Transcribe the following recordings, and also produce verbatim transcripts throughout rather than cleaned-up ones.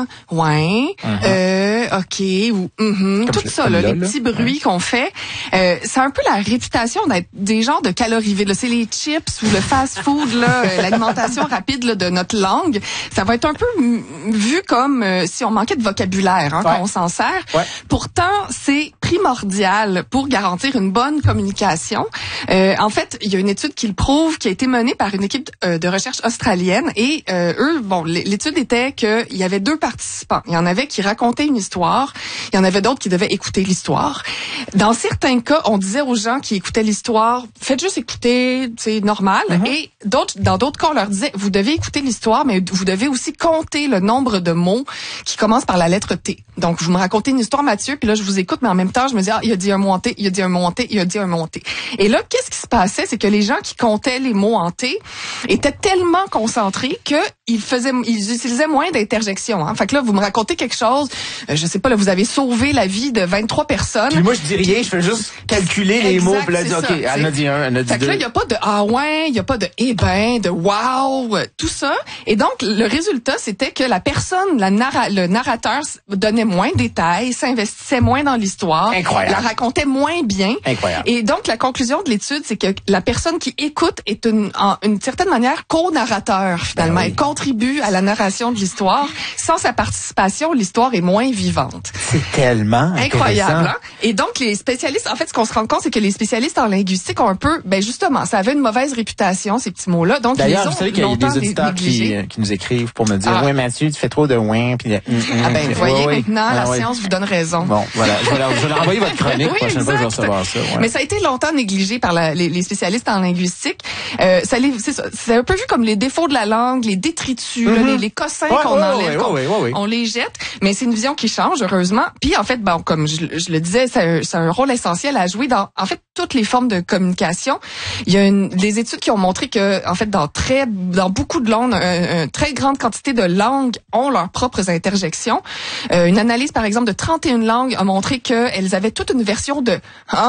souvent ouais, uh-huh. euh, ok ou mm-hmm, tout ça là, là, les petits là. bruits ouais. qu'on fait. Euh, c'est un peu la réputation d'être des genres de calories vides. Là. C'est les chips ou le fast-food, là, euh, l'alimentation rapide là, de notre langue. Ça va être un peu m- vu comme euh, si on manquait de vocabulaire hein, ouais. quand on s'en sert. Ouais. Pourtant, c'est primordial pour garantir une bonne communication. Euh, en fait, il y a une étude qui le prouve, qui a été menée par une équipe euh, de recherche australienne. Et euh, eux, bon, l'étude était qu'il y avait deux participants. Il y en avait qui racontaient une histoire. Il y en avait d'autres qui devaient écouter l'histoire. Dans certains cas, on disait aux gens qui écoutaient l'histoire, faites juste écouter, c'est normal. Mm-hmm. Et d'autres, dans d'autres cas, on leur disait, vous devez écouter l'histoire, mais vous devez aussi compter le nombre de mots qui commencent par la lettre T. Donc, vous me racontez une histoire, Mathieu, puis là, je vous écoute, mais en même temps, je me dis, ah, il a dit un mot en T, il a dit un mot en T, il a dit un mot en T. Et là, qu'est-ce qui se passait? C'est que les gens qui comptaient les mots en T étaient tellement concentrés qu'ils faisaient, ils utilisaient moins d'interjections. Hein. Fait que là, vous me racontez quelque chose, euh, je sais pas, là, vous avez sauvé la vie de vingt-trois personnes. Puis moi, je dis rien, je fais juste calculer les exact, mots, puis là, dis, OK, ça, elle en a dit un, elle en a dit fait deux. Que là, il y a pas de ah ouais, il y a pas de eh ben, de wow, tout ça. Et donc, le résultat, c'était que la personne, la narra- le narrateur donnait moins de détails, s'investissait moins dans l'histoire, incroyable. La racontait moins bien. Incroyable. Et donc, la conclusion de l'étude, c'est que la personne qui écoute est une, en une certaine manière co-narrateur, finalement. Ben oui. Elle contribue à la narration de l'histoire. Sans sa participation, l'histoire est moins vivante. C'est tellement incroyable. Hein? Et donc, les spécialistes, en fait, ce qu'on se rend compte, c'est que les spécialistes en linguistique ont un peu, ben justement, ça avait une mauvaise réputation, ces petits mots-là. Donc, d'ailleurs, ils ont vous savez qu'il y a des auditeurs qui, qui nous écrivent pour me dire, ah. oui, Mathieu, tu fais trop de ouin. Puis, mm, mm, ah ben, vous voyez, oui, maintenant, oui. la ah, oui. science vous donne raison. Bon, voilà. Je vais leur, je vais leur envoyer votre chronique. Oui, prochaine fois, je vais recevoir ça. Ouais. Mais ça a été longtemps négligé par la, les, les spécialistes en linguistique. Euh, ça, c'est, ça, c'est un peu vu comme les défauts de la langue, les détritus, mm-hmm. là, les, les cossins ouais, qu'on ouais, enlève, ouais, qu'on, ouais, ouais, ouais. on les jette. Mais c'est une vision qui change, heureusement. Puis, en fait, bon, comme je, je le disais, c'est un, c'est un rôle essentiel à jouer dans, en fait, toutes les formes de communication. Il y a une, des études qui ont montré que, en fait, dans très, dans beaucoup de langues, une, une très grande quantité de langues ont leurs propres interjections. Euh, une analyse, par exemple, de trente et une langues a montré qu'elles avaient toute une version de « Hein? »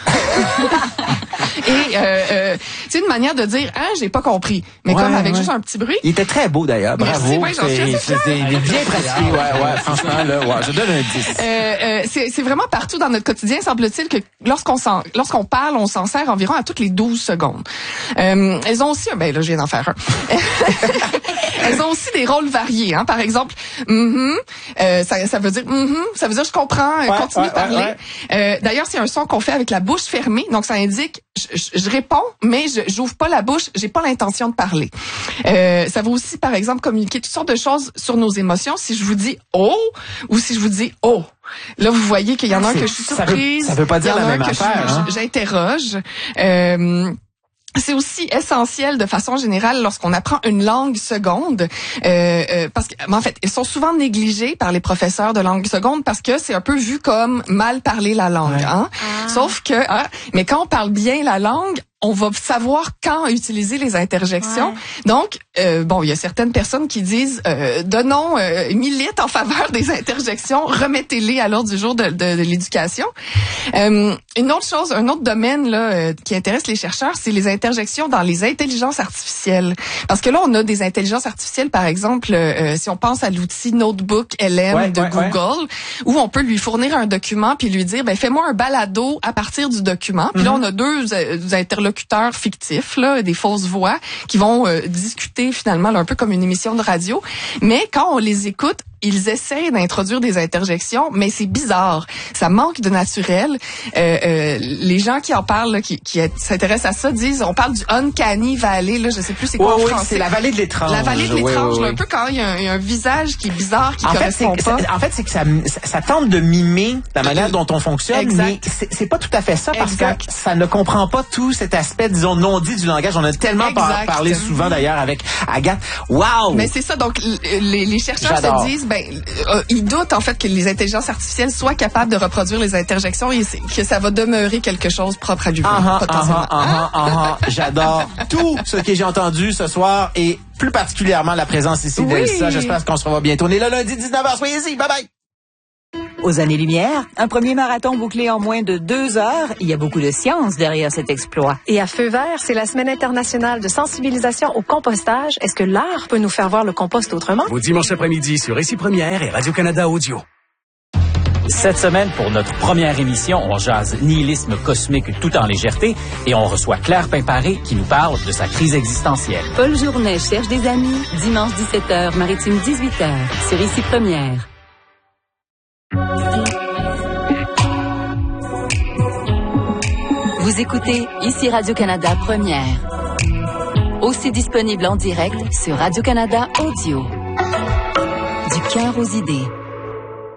Et euh, euh, c'est une manière de dire ah j'ai pas compris mais ouais, comme avec ouais. juste un petit bruit. Il était très beau d'ailleurs, bravo. Merci, ouais, j'en suis assez c'est, c'est, il est bien pratiqué, ouais, ouais, franchement là, ouais, je donne un dix. Euh, euh, c'est, c'est vraiment partout dans notre quotidien, semble-t-il que lorsqu'on s'en, lorsqu'on parle, on s'en sert environ à toutes les douze secondes. Euh, elles ont aussi, ben là je viens d'en faire un. Elles ont aussi des rôles variés, hein. Par exemple, mm-hmm, euh, ça, ça veut dire mm-hmm, ça veut dire je comprends, ouais, continue ouais, de parler. Ouais, ouais. Euh, d'ailleurs, c'est un son qu'on fait avec la bouche fermée, donc ça indique je, je, je réponds, mais je j'ouvre pas la bouche, j'ai pas l'intention de parler. Euh, ça va aussi, par exemple, communiquer toutes sortes de choses sur nos émotions. Si je vous dis oh ou si je vous dis oh. Là, vous voyez qu'il y en a un que je suis surprise. Ça veut, ça veut pas dire la même affaire. Je, hein? J'interroge. Euh, C'est aussi essentiel de façon générale lorsqu'on apprend une langue seconde, euh, euh, parce que en fait, ils sont souvent négligés par les professeurs de langue seconde parce que c'est un peu vu comme mal parler la langue. Ouais. Hein? Ah. Sauf que, hein, mais quand on parle bien la langue, on va savoir quand utiliser les interjections. Ouais. Donc, euh, bon, il y a certaines personnes qui disent euh, donnons, euh, militent en faveur des interjections, remettez-les à l'ordre du jour de, de, de l'éducation. Euh, une autre chose, un autre domaine là euh, qui intéresse les chercheurs, c'est les interjections dans les intelligences artificielles. Parce que là, on a des intelligences artificielles, par exemple, euh, si on pense à l'outil Notebook L M ouais, de ouais, Google, ouais. où on peut lui fournir un document puis lui dire, ben fais-moi un balado à partir du document. Puis mm-hmm. là, on a deux, euh, deux interlocuteurs fictifs, là, des fausses voix, qui vont euh, discuter finalement là, un peu comme une émission de radio. Mais quand on les écoute, ils essaient d'introduire des interjections, mais c'est bizarre. Ça manque de naturel. Euh, euh, les gens qui en parlent, là, qui, qui s'intéressent à ça, disent, on parle du uncanny valley, là, je sais plus c'est quoi oui, en oui, français. C'est la vallée de l'étrange. La vallée de l'étrange, oui, oui, là, oui. un peu quand il y, a un, il y a un visage qui est bizarre, qui en correspond fait, pas. En fait, c'est que ça, ça, ça tente de mimer la manière dont on fonctionne, exact. Mais c'est, c'est pas tout à fait ça parce exact. Que ça ne comprend pas tout cet aspect, disons, non dit du langage. On a tellement par, parlé souvent d'ailleurs avec Agathe. Wow! Mais c'est ça, donc les, les chercheurs J'adore. se disent, ben, euh, ils doutent en fait que les intelligences artificielles soient capables de reproduire les interjections et que ça va demeurer quelque chose propre à l'humain, uh-huh, potentiellement. Uh-huh, uh-huh, uh-huh. J'adore tout ce que j'ai entendu ce soir et plus particulièrement la présence ici oui. d'Elsa. J'espère qu'on se revoit bientôt. On est là lundi dix-neuf heures. Soyez-y. Bye bye. aux années-lumière. Un premier marathon bouclé en moins de deux heures. Il y a beaucoup de science derrière cet exploit. Et à Feu vert, c'est la semaine internationale de sensibilisation au compostage. Est-ce que l'art peut nous faire voir le compost autrement? Au dimanche après-midi sur Ici Première et Radio-Canada Audio. Cette semaine, pour notre première émission, on jase nihilisme cosmique tout en légèreté et on reçoit Claire Pimparé qui nous parle de sa crise existentielle. Paul Journet cherche des amis, dimanche dix-sept heures, Maritime dix-huit heures, sur Ici Première. Vous écoutez Ici Radio-Canada Première. Aussi disponible en direct sur Radio-Canada Audio. Du cœur aux idées.